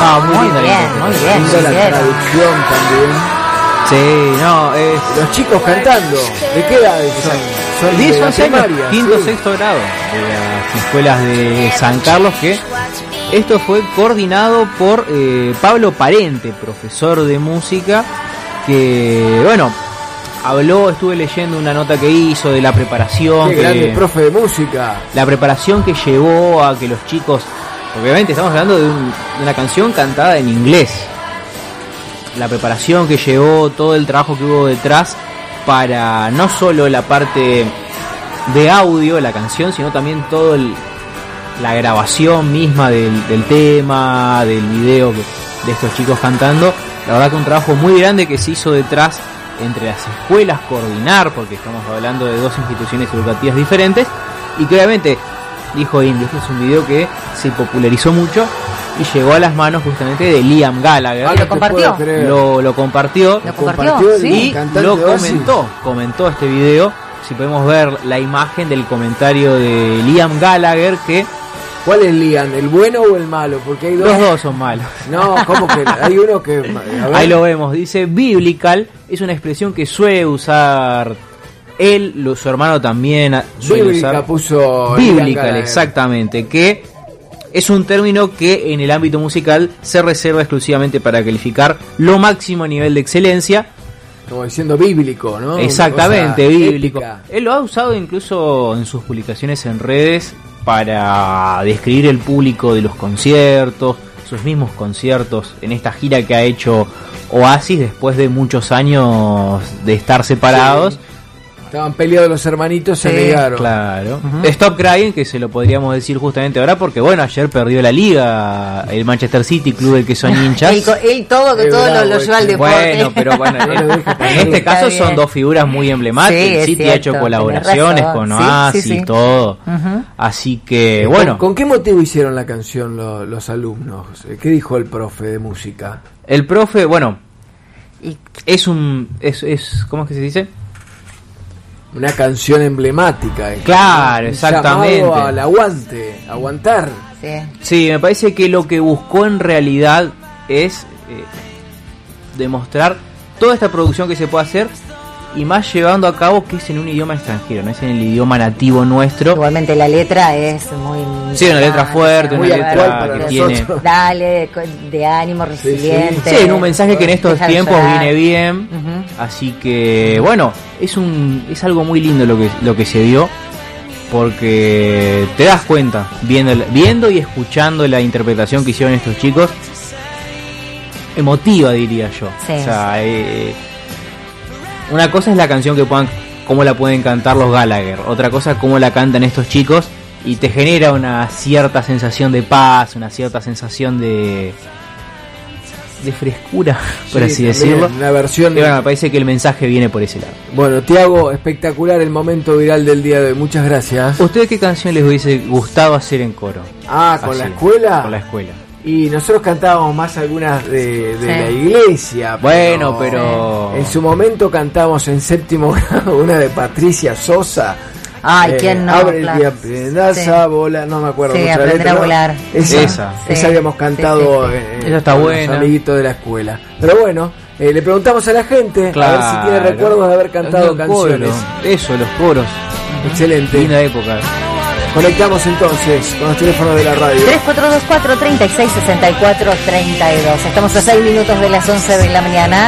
No, muy linda. Muy bien. Linda la traducción también. Sí, no, es... Los chicos cantando. ¿De qué edades son? 10, de 11 años, primaria, quinto, sí. sexto grado de las escuelas de San Carlos, que esto fue coordinado por Pablo Parente, profesor de música, que, bueno, estuve leyendo una nota que hizo de la preparación. Qué grande profe de música. La preparación que llevó a que los chicos, obviamente estamos hablando de una canción cantada en inglés, la preparación que llevó, todo el trabajo que hubo detrás para no solo la parte de audio de la canción, sino también todo la grabación misma del tema, del video de estos chicos cantando. La verdad que un trabajo muy grande que se hizo detrás entre las escuelas, coordinar, porque estamos hablando de dos instituciones educativas diferentes, y que obviamente, dijo Indy, este es un video que se popularizó mucho y llegó a las manos justamente de Liam Gallagher. ¿Lo compartió? Lo compartió. ¿Lo compartió? Y lo comentó este video. Si podemos ver la imagen del comentario de Liam Gallagher, que... ¿Cuál es Liam? ¿El bueno o el malo? Porque hay dos. Los dos son malos. No, ¿cómo que? Hay uno que... Ahí lo vemos. Dice, biblical es una expresión que suele usar él, su hermano también suele usar. Puso biblical, exactamente. Que es un término que en el ámbito musical se reserva exclusivamente para calificar lo máximo a nivel de excelencia. Como diciendo bíblico, ¿no? Exactamente, bíblico. Épica. Él lo ha usado incluso en sus publicaciones en redes para describir el público de los conciertos, sus mismos conciertos en esta gira que ha hecho Oasis después de muchos años de estar separados. Sí. Estaban peleados los hermanitos, se negaron. Claro. Stop Crying, que se lo podríamos decir justamente ahora, porque bueno, ayer perdió la liga el Manchester City, club del que son hinchas. Él todo lo lleva al deporte. Bueno, pero bueno, en este caso son dos figuras muy emblemáticas. Sí, el City ha hecho colaboraciones con Oasis y todo. Así que, bueno. ¿Con qué motivo hicieron la canción los alumnos? ¿Qué dijo el profe de música? El profe, bueno, es ¿cómo es que se dice? Una canción emblemática. Claro, exactamente. Llamado al aguantar. Sí, me parece que lo que buscó en realidad es demostrar toda esta producción que se puede hacer, y más llevando a cabo que es en un idioma extranjero, no es en el idioma nativo nuestro. Igualmente la letra es muy... Sí, una letra fuerte, una letra que tiene... Dale, de ánimo, resiliente. Sí, en un mensaje que en estos tiempos viene bien. Así que, bueno, es algo muy lindo lo que se dio, porque te das cuenta, viendo y escuchando la interpretación que hicieron estos chicos, emotiva diría yo. Sí. O sea, una cosa es la canción cómo la pueden cantar los Gallagher, otra cosa es cómo la cantan estos chicos, y te genera una cierta sensación de paz, una cierta sensación de frescura, por así decirlo. Una versión. Y bueno, me parece que el mensaje viene por ese lado. Bueno, Tiago, espectacular el momento viral del día de hoy. Muchas gracias. ¿Ustedes qué canción les hubiese gustado hacer en coro? ¿Con la escuela? Con la escuela. Y nosotros cantábamos más algunas de la iglesia. Bueno, pero... En su momento cantamos en séptimo grado una de Patricia Sosa. Ay, ¿quién no? Abre el día, aprendas a volar, no me acuerdo. Sí, aprender letra, a volar. Esa habíamos cantado esa está buena. Los amiguitos de la escuela. Pero bueno, le preguntamos a la gente, a ver si tiene recuerdos de haber cantado canciones. Eso, los coros. Excelente. Linda época. Conectamos entonces con los teléfonos de la radio. 3424-3664-32. Estamos a 6 minutos de las 11 de la mañana.